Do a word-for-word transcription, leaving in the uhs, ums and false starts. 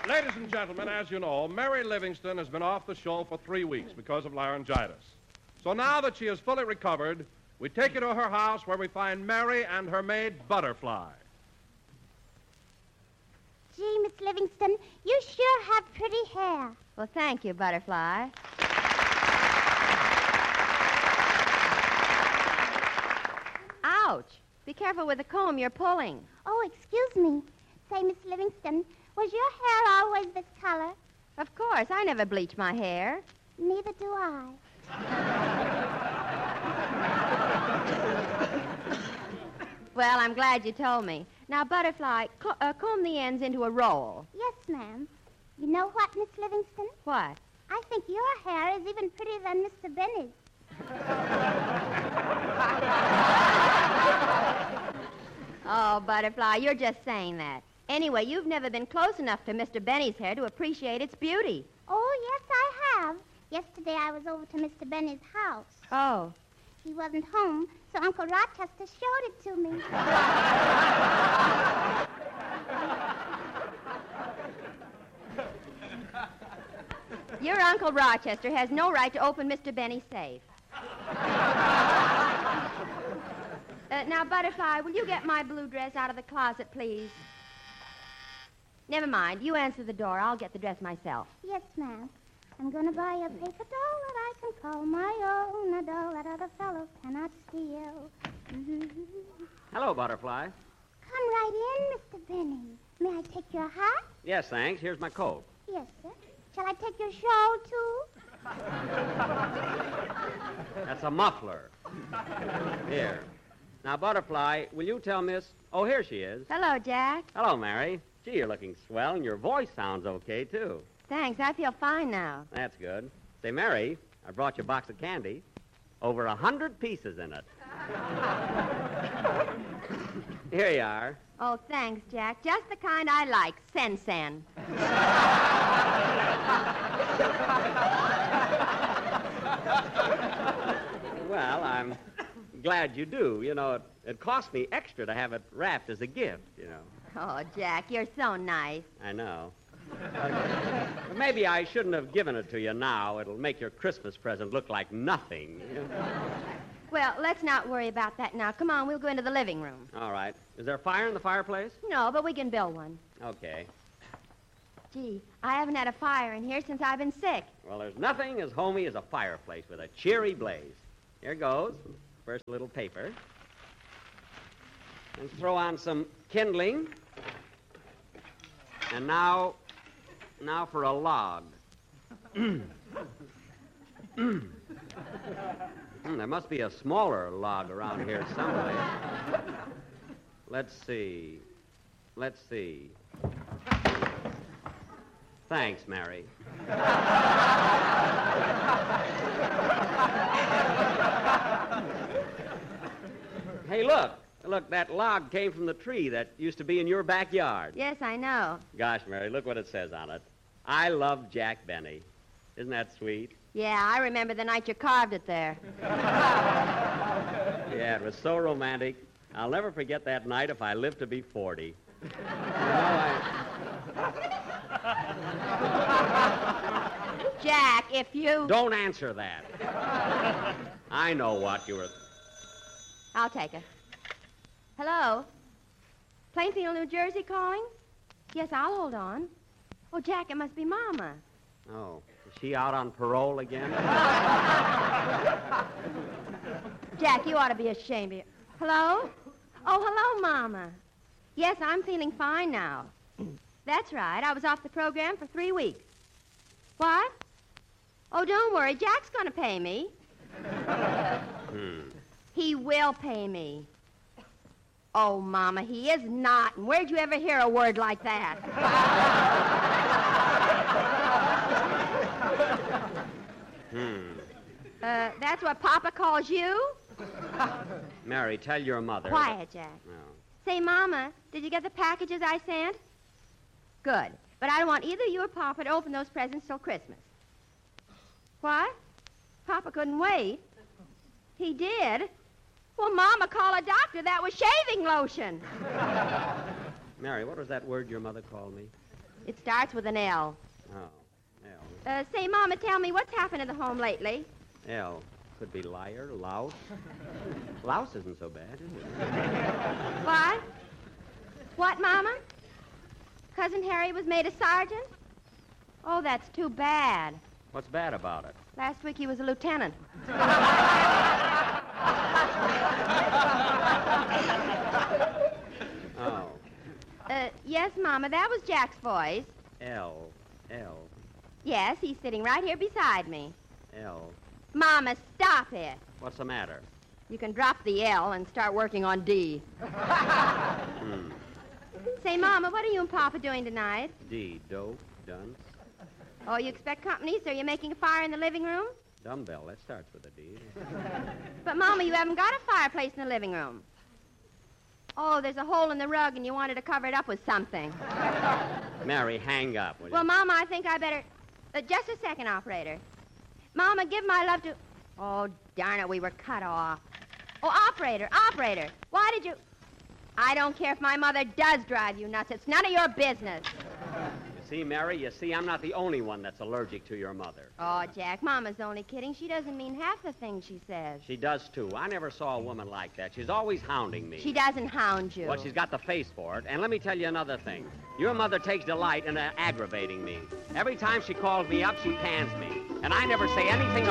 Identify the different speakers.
Speaker 1: Ladies and gentlemen, as you know, Mary Livingston has been off the show for three weeks because of laryngitis. So now that she is fully recovered, we take you to her house where we find Mary and her maid, Butterfly.
Speaker 2: Gee, Miss Livingston, you sure have pretty hair.
Speaker 3: Well, thank you, Butterfly. Ouch. Be careful with the comb you're pulling.
Speaker 2: Oh, excuse me. Say, Miss Livingston, was your hair always this color?
Speaker 3: Of course. I never bleach my hair.
Speaker 2: Neither do I.
Speaker 3: Well, I'm glad you told me. Now, Butterfly, co- uh, comb the ends into a roll.
Speaker 2: Yes, ma'am. You know what, Miss Livingston?
Speaker 3: What?
Speaker 2: I think your hair is even prettier than Mister Benny's.
Speaker 3: Oh, Butterfly, you're just saying that. Anyway, you've never been close enough to Mister Benny's hair to appreciate its beauty.
Speaker 2: Oh, yes, I have. Yesterday I was over to Mister Benny's house.
Speaker 3: Oh.
Speaker 2: He wasn't home, so Uncle Rochester showed it to me.
Speaker 3: Your Uncle Rochester has no right to open Mister Benny's safe. Uh, now, Butterfly, will you get my blue dress out of the closet, please? Never mind. You answer the door. I'll get the dress myself.
Speaker 2: Yes, ma'am. I'm going to buy a paper doll that I can call my own, a doll that other fellows cannot steal.
Speaker 4: Hello, Butterfly.
Speaker 2: Come right in, Mister Benny. May I take your hat?
Speaker 4: Yes, thanks. Here's my coat.
Speaker 2: Yes, sir. Shall I take your shawl, too?
Speaker 4: That's a muffler. Here. Now, Butterfly, will you tell Miss... Oh, here she is.
Speaker 3: Hello, Jack.
Speaker 4: Hello, Mary. Gee, you're looking swell, and your voice sounds okay, too.
Speaker 3: Thanks. I feel fine now.
Speaker 4: That's good. Say, Mary, I brought you a box of candy. Over a hundred pieces in it. Here you are.
Speaker 3: Oh, thanks, Jack. Just the kind I like. Sen Sen.
Speaker 4: Well, I'm glad you do. You know, it, it cost me extra to have it wrapped as a gift, you know.
Speaker 3: Oh, Jack, you're so nice.
Speaker 4: I know. Uh, maybe I shouldn't have given it to you now. It'll make your Christmas present look like nothing.
Speaker 3: Well, let's not worry about that now. Come on, we'll go into the living room.
Speaker 4: All right. Is there a fire in the fireplace?
Speaker 3: No, but we can build one.
Speaker 4: Okay.
Speaker 3: Gee, I haven't had a fire in here since I've been sick.
Speaker 4: Well, there's nothing as homey as a fireplace with a cheery blaze. Here goes. First, a little paper. And throw on some kindling. And now, now for a log. mm, there must be a smaller log around here somewhere. Let's see. Let's see. Thanks, Mary. Hey, look. Look, that log came from the tree that used to be in your backyard.
Speaker 3: Yes, I know.
Speaker 4: Gosh, Mary, look what it says on it. I love Jack Benny. Isn't that sweet?
Speaker 3: Yeah, I remember the night you carved it there.
Speaker 4: Yeah, it was so romantic. I'll never forget that night if I live to be forty. You know, I...
Speaker 3: Jack, if you...
Speaker 4: Don't answer that. I know what you were...
Speaker 3: I'll take it. Hello? Plainfield, New Jersey calling? Yes, I'll hold on. Oh, Jack, it must be Mama.
Speaker 4: Oh, is she out on parole again?
Speaker 3: Jack, you ought to be ashamed of you. Hello? Oh, hello, Mama. Yes, I'm feeling fine now. That's right. I was off the program for three weeks. What? Oh, don't worry. Jack's going to pay me.
Speaker 4: Hmm.
Speaker 3: He will pay me. Oh, Mama, he is not. And where'd you ever hear a word like that?
Speaker 4: Hmm.
Speaker 3: Uh, that's what Papa calls you?
Speaker 4: Mary, tell your mother.
Speaker 3: Quiet, Jack.
Speaker 4: No.
Speaker 3: Say, Mama, did you get the packages I sent? Good. But I don't want either you or Papa to open those presents till Christmas. What? Papa couldn't wait. He did? Well, Mama, call a doctor. That was shaving lotion.
Speaker 4: Mary, what was that word your mother called me?
Speaker 3: It starts with an L.
Speaker 4: Oh, L.
Speaker 3: Uh, say, Mama, tell me, what's happened to the home lately?
Speaker 4: L. Could be liar, louse. Louse isn't so bad, is it?
Speaker 3: What? What, Mama? Cousin Harry was made a sergeant? Oh, that's too bad.
Speaker 4: What's bad about it?
Speaker 3: Last week he was a lieutenant.
Speaker 4: Oh,
Speaker 3: Uh, yes, Mama, that was Jack's voice.
Speaker 4: L. L.
Speaker 3: Yes, he's sitting right here beside me.
Speaker 4: L.
Speaker 3: Mama, stop it.
Speaker 4: What's the matter?
Speaker 3: You can drop the L and start working on D.
Speaker 4: Hmm.
Speaker 3: Say, Mama, what are you and Papa doing tonight?
Speaker 4: D. Dope. Dunce.
Speaker 3: Oh, you expect company, so you're making a fire in the living room?
Speaker 4: Dumbbell. That starts with a D.
Speaker 3: But, Mama, you haven't got a fireplace in the living room. Oh, there's a hole in the rug, and you wanted to cover it up with something.
Speaker 4: Mary, hang up, will you?
Speaker 3: Well, Mama, I think I better... Uh, just a second, operator. Mama, give my love to... Oh, darn it, we were cut off. Oh, operator, operator, why did you... I don't care if my mother does drive you nuts. It's none of your business.
Speaker 4: You see, Mary, you see, I'm not the only one that's allergic to your mother.
Speaker 3: Oh, Jack, Mama's only kidding. She doesn't mean half the things she says.
Speaker 4: She does, too. I never saw a woman like that. She's always hounding me.
Speaker 3: She doesn't hound you.
Speaker 4: Well, she's got the face for it. And let me tell you another thing. Your mother takes delight in uh, aggravating me. Every time she calls me up, she pans me. And I never say anything